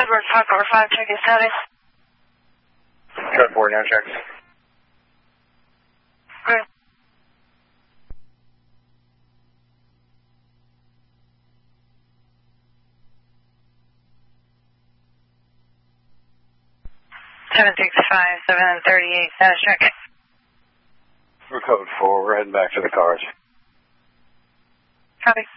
Edwards, Park over 5, check your status. Code 4, no checks. Good. Seven 38, status check. For code 4, we're heading back to the cars. Copy.